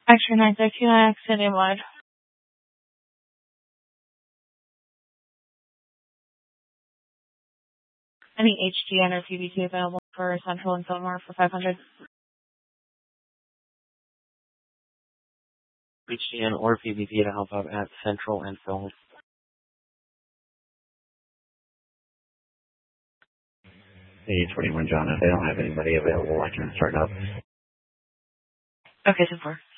Extra 939 citywide. Any HGN or PVT available for Central and Fillmore for 500? HGN or PVP to help out at Central and Fillmore. Hey, 21 John, if they don't have anybody available, I can start up. Okay, 10-4.